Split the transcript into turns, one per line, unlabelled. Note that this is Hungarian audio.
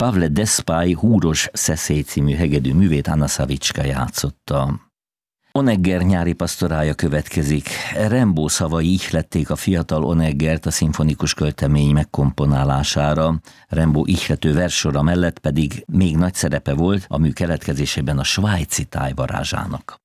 Pavle Despay Húros Szeszély című hegedű művét Anna Savicska játszotta. Honegger nyári pasztorája következik. Rimbaud szavai ihlették a fiatal Honeggert a szimfonikus költemény megkomponálására. Rimbaud ihlető verssora mellett pedig még nagy szerepe volt a mű keletkezésében a svájci tájvarázsának.